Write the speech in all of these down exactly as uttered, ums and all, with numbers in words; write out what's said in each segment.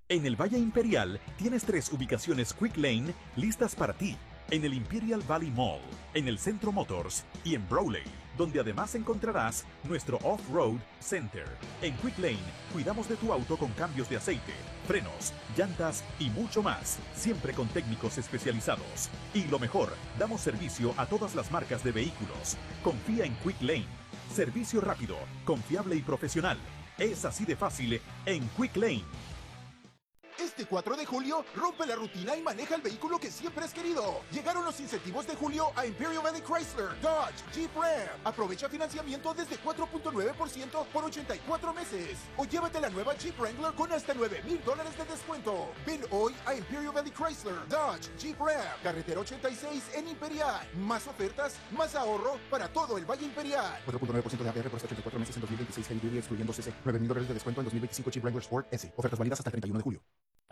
En el Valle Imperial tienes tres ubicaciones Quick Lane listas para ti. En el Imperial Valley Mall, en el Centro Motors y en Brawley, donde además encontrarás nuestro Off-Road Center. En Quick Lane cuidamos de tu auto con cambios de aceite, frenos, llantas y mucho más, siempre con técnicos especializados. Y lo mejor, damos servicio a todas las marcas de vehículos. Confía en Quick Lane. Servicio rápido, confiable y profesional. Es así de fácil en Quick Lane. Este cuatro de julio, rompe la rutina y maneja el vehículo que siempre has querido. Llegaron los incentivos de julio a Imperial Valley Chrysler, Dodge, Jeep Ram. Aprovecha financiamiento desde cuatro punto nueve por ciento por ochenta y cuatro meses. O llévate la nueva Jeep Wrangler con hasta nueve mil dólares de descuento. Ven hoy a Imperial Valley Chrysler, Dodge, Jeep Ram, carretera ochenta y seis en Imperial. Más ofertas, más ahorro para todo el Valle Imperial. cuatro punto nueve por ciento de A P R por hasta ochenta y cuatro meses en dos mil veintiséis Heavy Duty excluyendo C C. nueve mil dólares de descuento en dos mil veinticinco Jeep Wrangler Sport S. Ofertas válidas hasta el treinta y uno de julio.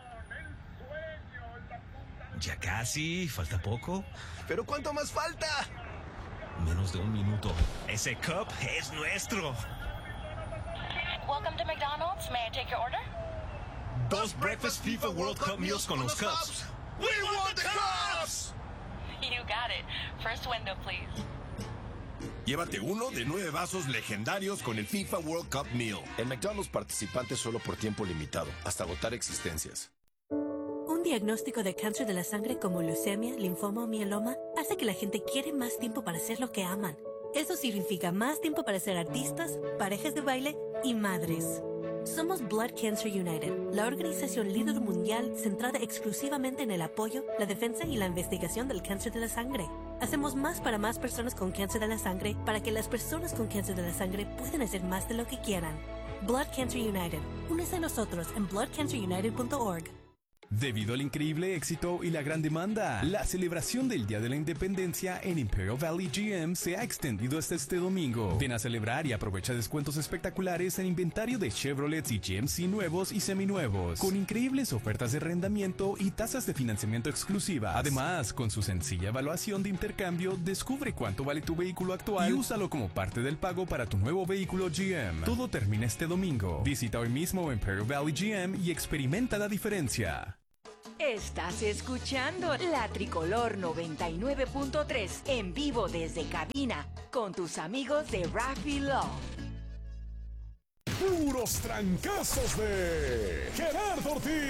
Ya casi, falta poco. ¿Pero cuánto más falta? Menos de un minuto. Ese cup es nuestro. Welcome to McDonald's. May I take your order? Dos Breakfast FIFA World Cup meals con los cups. We want the cups! You got it. First window, please. Llévate uno de nueve vasos legendarios con el FIFA World Cup Meal. En McDonald's participante solo por tiempo limitado, hasta agotar existencias. Un diagnóstico de cáncer de la sangre como leucemia, linfoma o mieloma hace que la gente quiere más tiempo para hacer lo que aman. Eso significa más tiempo para ser artistas, parejas de baile y madres. Somos Blood Cancer United, la organización líder mundial centrada exclusivamente en el apoyo, la defensa y la investigación del cáncer de la sangre. Hacemos más para más personas con cáncer de la sangre para que las personas con cáncer de la sangre puedan hacer más de lo que quieran. Blood Cancer United. Únese a nosotros en blood cancer united punto org. Debido al increíble éxito y la gran demanda, la celebración del Día de la Independencia en Imperial Valley G M se ha extendido hasta este domingo. Ven a celebrar y aprovecha descuentos espectaculares en inventario de Chevrolets y G M C nuevos y seminuevos, con increíbles ofertas de arrendamiento y tasas de financiamiento exclusivas. Además, con su sencilla evaluación de intercambio, descubre cuánto vale tu vehículo actual y úsalo como parte del pago para tu nuevo vehículo G M. Todo termina este domingo. Visita hoy mismo Imperial Valley G M y experimenta la diferencia. Estás escuchando La Tricolor noventa y nueve punto tres en vivo desde cabina con tus amigos de Raffy Love. Puros trancazos de Gerardo Ortiz.